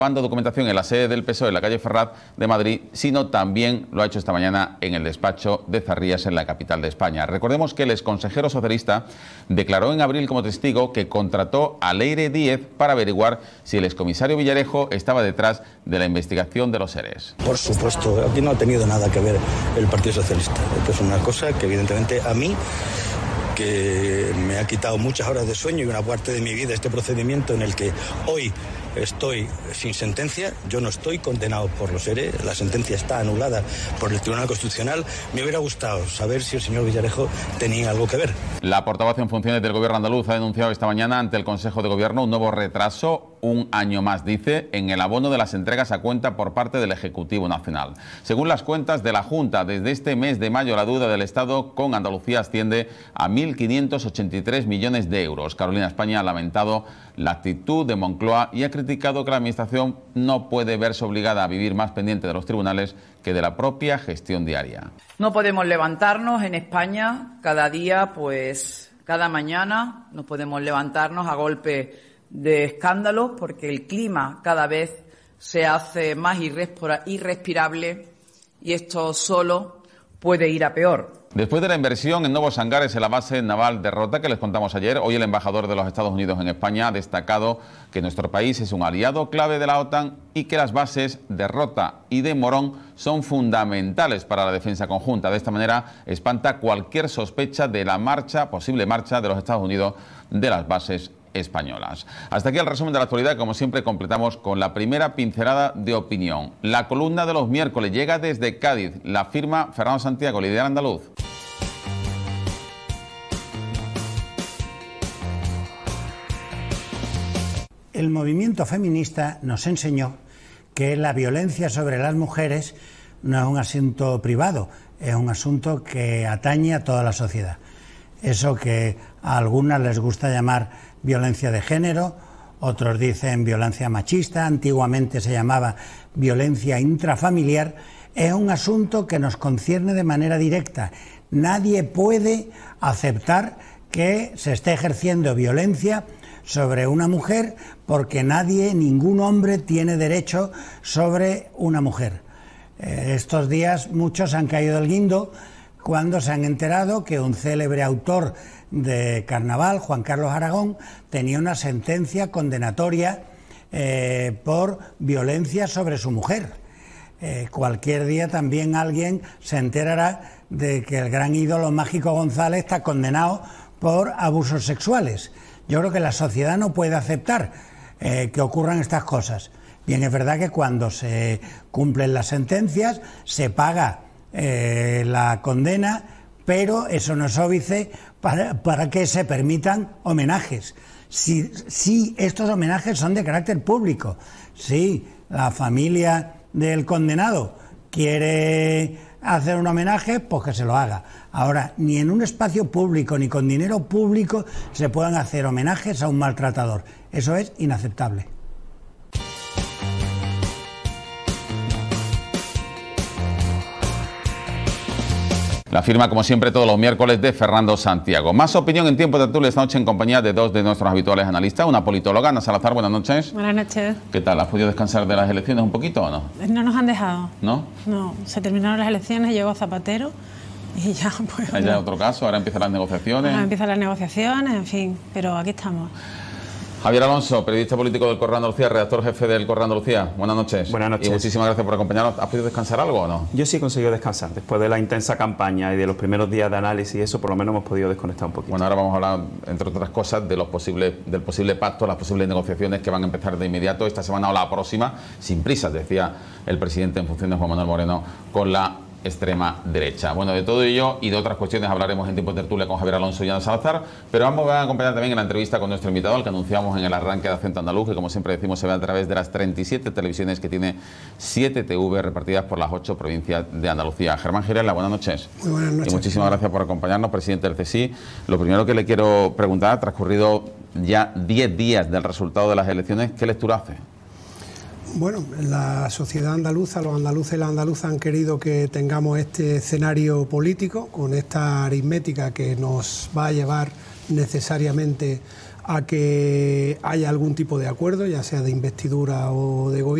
Documentación en la sede del PSOE en la calle Ferraz de Madrid, sino también lo ha hecho esta mañana en el despacho de Zarrías en la capital de España. Recordemos que el exconsejero socialista declaró en abril como testigo que contrató a Leire Díez para averiguar si el excomisario Villarejo estaba detrás de la investigación de los ERES. Por supuesto, aquí no ha tenido nada que ver el Partido Socialista. Esto es una cosa que evidentemente a mí, que me ha quitado muchas horas de sueño y una parte de mi vida este procedimiento en el que hoy estoy sin sentencia, yo no estoy condenado por los ERE, la sentencia está anulada por el Tribunal Constitucional. Me hubiera gustado saber si el señor Villarejo tenía algo que ver. La portavoz en funciones del Gobierno andaluz ha denunciado esta mañana ante el Consejo de Gobierno un nuevo retraso, un año más, dice, en el abono de las entregas a cuenta por parte del Ejecutivo Nacional. Según las cuentas de la Junta, desde este mes de mayo la deuda del Estado con Andalucía asciende a 1.583 millones de euros. Carolina España ha lamentado la actitud de Moncloa y ha criticado que la Administración no puede verse obligada a vivir más pendiente de los tribunales que de la propia gestión diaria. No podemos levantarnos en España cada día, cada mañana no podemos levantarnos a golpe de escándalos, porque el clima cada vez se hace más irrespirable y esto solo puede ir a peor. Después de la inversión en nuevos hangares en la base naval de Rota que les contamos ayer, hoy el embajador de los Estados Unidos en España ha destacado que nuestro país es un aliado clave de la OTAN y que las bases de Rota y de Morón son fundamentales para la defensa conjunta. De esta manera espanta cualquier sospecha de la posible marcha de los Estados Unidos de las bases españolas. Hasta aquí el resumen de la actualidad. Como siempre, completamos con la primera pincelada de opinión. La columna de los miércoles llega desde Cádiz. La firma Fernando Santiago, líder andaluz. El movimiento feminista nos enseñó que la violencia sobre las mujeres no es un asunto privado, es un asunto que atañe a toda la sociedad. Eso que a algunas les gusta llamar violencia de género, otros dicen violencia machista, antiguamente se llamaba violencia intrafamiliar, es un asunto que nos concierne de manera directa. Nadie puede aceptar que se esté ejerciendo violencia sobre una mujer porque ningún hombre tiene derecho sobre una mujer. Estos días muchos han caído del guindo cuando se han enterado que un célebre autor de carnaval, Juan Carlos Aragón, tenía una sentencia condenatoria por violencia sobre su mujer. Cualquier día también alguien se enterará de que el gran ídolo Mágico González está condenado por abusos sexuales. Yo creo que la sociedad no puede aceptar que ocurran estas cosas. Bien, es verdad que cuando se cumplen las sentencias se paga la condena, pero eso no es óbice para que se permitan homenajes. Si estos homenajes son de carácter público, si la familia del condenado quiere hacer un homenaje, pues que se lo haga. Ahora, ni en un espacio público ni con dinero público se pueden hacer homenajes a un maltratador. Eso es inaceptable. La firma, como siempre, todos los miércoles de Fernando Santiago. Más opinión en Tiempo de Tertulia esta noche en compañía de dos de nuestros habituales analistas. Una politóloga, Ana Salazar, buenas noches. Buenas noches. ¿Qué tal? ¿Has podido descansar de las elecciones un poquito o no? No nos han dejado. ¿No? No, se terminaron las elecciones, llegó Zapatero y ya pues... Hay ya otro caso, ahora empiezan las negociaciones. Ahora empiezan las negociaciones, en fin, pero aquí estamos. Javier Alonso, periodista político del Correo de Andalucía, redactor jefe del Correo de Andalucía. Buenas noches. Buenas noches. Y muchísimas gracias por acompañarnos. ¿Has podido descansar algo o no? Yo sí he conseguido descansar. Después de la intensa campaña y de los primeros días de análisis y eso, por lo menos hemos podido desconectar un poquito. Bueno, ahora vamos a hablar, entre otras cosas, del posible pacto, las posibles negociaciones que van a empezar de inmediato esta semana o la próxima, sin prisas, decía el presidente en funciones, Juan Manuel Moreno, con la extrema derecha. Bueno, de todo ello y de otras cuestiones hablaremos en Tiempo de Tertulia con Javier Alonso y Ana Salazar, pero ambos van a acompañar también en la entrevista con nuestro invitado, al que anunciamos en el arranque de Acento Andaluz, que como siempre decimos se ve a través de las 37 televisiones que tiene 7 TV repartidas por las 8 provincias de Andalucía. Germán Girela, buenas noches. Muy buenas noches. Y muchísimas gracias por acompañarnos, presidente del CSI. Lo primero que le quiero preguntar, transcurrido ya 10 días del resultado de las elecciones, ¿qué lectura hace? Bueno, la sociedad andaluza, los andaluces y las andaluzas han querido que tengamos este escenario político con esta aritmética que nos va a llevar necesariamente a que haya algún tipo de acuerdo, ya sea de investidura o de gobierno.